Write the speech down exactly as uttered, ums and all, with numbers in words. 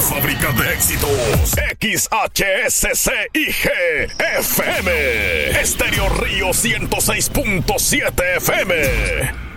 fábrica de éxitos. X H S C I G F M. Estéreo Río ciento seis punto siete F M.